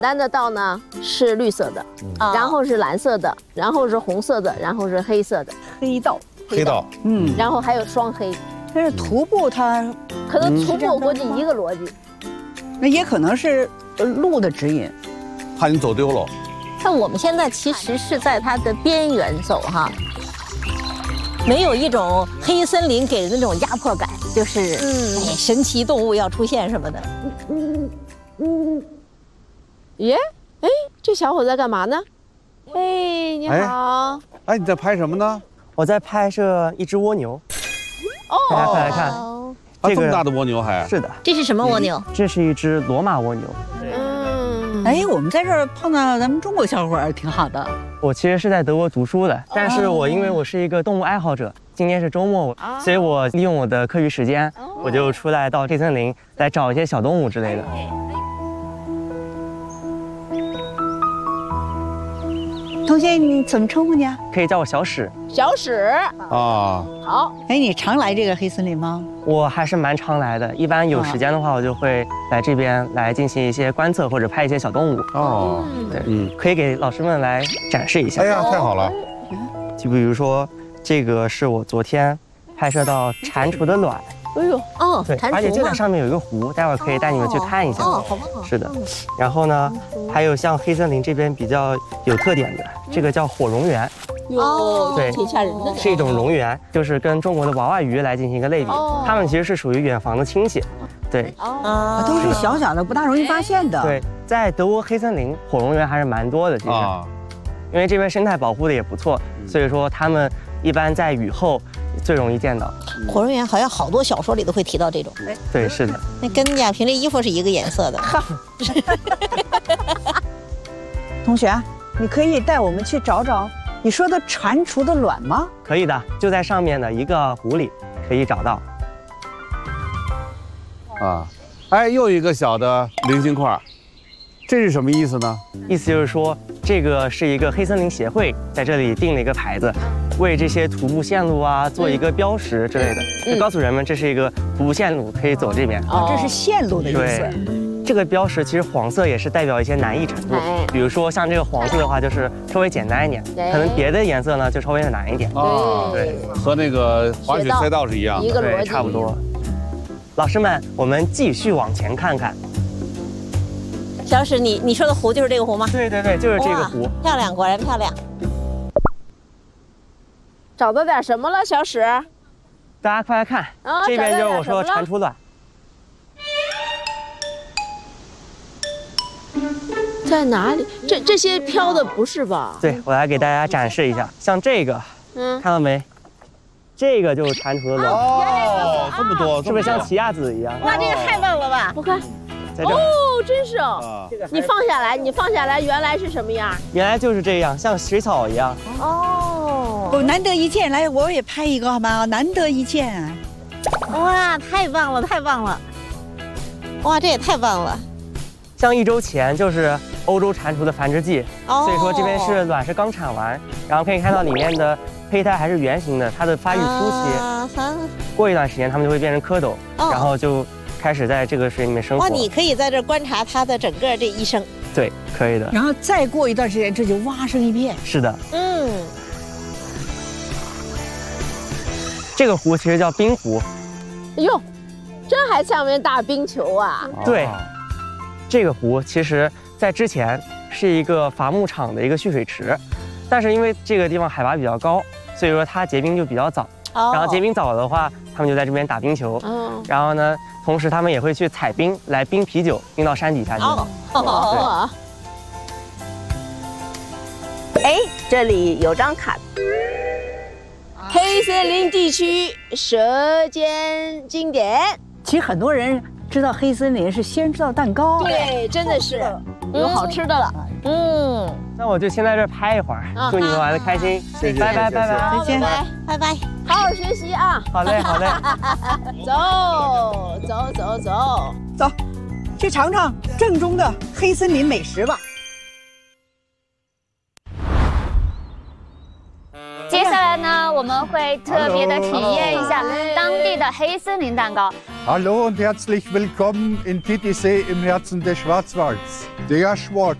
单的稻呢是绿色的，然后是蓝色的，然后是红色的，然后是黑色的黑稻， 然后还有双黑。 但是徒步它可能徒步估计一个逻辑， 那也可能是路的指引， 怕你走丢了。 但我们现在其实是在它的边缘走哈，没有一种黑森林给人的那种压迫感，就是神奇动物要出现什么的。 耶，哎，这小伙子在干嘛呢？哎，你好。 哎，你在拍什么呢？ 我在拍摄一只蜗牛。哦，大家快来看， 这么大的蜗牛还？ 是的。 这是什么蜗牛？ 这是一只罗马蜗牛。 哎，我们在这儿碰到咱们中国小伙儿，挺好的。 我其实是在德国读书的，但是因为我是一个动物爱好者，今天是周末，所以我利用我的课余时间，我就出来到黑森林来找一些小动物之类的。 同学，你怎么称呼你啊？ 可以叫我小史。 小史啊， 好。 哎，你常来这个黑森林吗？ 我还是蛮常来的，一般有时间的话，我就会来这边来进行一些观测或者拍一些小动物。 哦， 对，可以给老师们来展示一下。 哎呀，太好了！ 就比如说，这个是我昨天拍摄到蟾蜍的卵。 哎呦， 哦， 对，而且就在上面有一个湖，待会儿可以带你们去看一下。 哦，好棒！ 是的，然后呢，还有像黑森林这边比较有特点的，这个叫火蝾螈。 哟， 对， 挺吓人的。 是一种蝾螈，就是跟中国的娃娃鱼来进行一个类比，它们其实是属于远房的亲戚。对， 都是小小的，不大容易发现的。 对，在德国黑森林，火蝾螈还是蛮多的，其实，因为这边生态保护的也不错，所以说它们一般在雨后最容易见到。 火蝾螈好像好多小说里都会提到这种。 对，是的。 那跟亚萍这衣服是一个颜色的。 同学，你可以带我们去找找你说的蟾蜍的卵吗？ 可以的，就在上面的一个湖里可以找到。 啊，哎，又一个小的零星块，这是什么意思呢？ 意思就是说，这个是一个黑森林协会在这里定了一个牌子，为这些徒步线路啊做一个标识之类的，就告诉人们这是一个徒步线路，可以走这边。 哦，这是线路的意思。 对，这个标识其实黄色也是代表一些难易程度，比如说像这个黄色的话，就是稍微简单一点，可能别的颜色呢就稍微难一点。 哦，对，和那个滑雪赛道是一样的， 对，差不多。老师们，我们继续往前看看。 小史，你说的湖就是这个湖吗？ 对对对，就是这个湖。 漂亮，果然漂亮。 找到点什么了，小史？ 大家快来看，这边就是我说的蟾蜍卵。 在哪里？这些飘的不是吧？ 对，我来给大家展示一下，像这个，看到没？这个就是蟾蜍的卵。 哦，这么多， 是不是像奇亚籽一样？ 哇，这个太棒了吧！ 我看，哦，真是哦。你放下来，你放下来，原来是什么样？ 原来就是这样，像水草一样。 哦，难得一见，来，我也拍一个好吗？难得一见。 哇，太棒了，太棒了！哇，这也太棒了。 像1周前就是欧洲蟾蜍的繁殖季，所以说这边是卵是刚产完，然后可以看到里面的胚胎还是圆形的，它的发育初期。过一段时间它们就会变成蝌蚪，然后就开始在这个水里面生活。 哇，你可以在这观察它的整个这一生。 对，可以的。 然后再过一段时间，这就蛙声一片。 是的。这个湖其实叫冰湖。 哎呦，这还像面大冰球啊！ 对。这个湖其实在之前是一个伐木场的一个蓄水池，但是因为这个地方海拔比较高，所以说它结冰就比较早。然后结冰早的话，他们就在这边打冰球。然后呢，同时他们也会去采冰来冰啤酒，冰到山底下去。 哎，这里有张卡。黑森林地区舌尖经典。 其实很多人知道黑森林是先知道蛋糕。 对，真的是有好吃的了。 那我就先在这儿拍一会儿，祝你们玩的开心。 谢谢， 拜拜拜拜， 再见， 拜拜， 好好学习啊！ 好嘞好嘞， 走，去尝尝正宗的黑森林美食吧。 接下来呢，我们会特别的体验一下当地的黑森林蛋糕。 Hallo und herzlich willkommen in Titisee im Herzen des Schwarzwalds. Der Schwarz